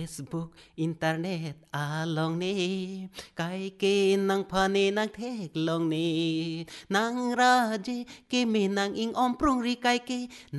Facebook อินเทอร์เน็ตลองนี้ไก่กีนังพานีนังเทคลองนี้นางราจีกิมีนางอิงออมปรุงรีไก่กี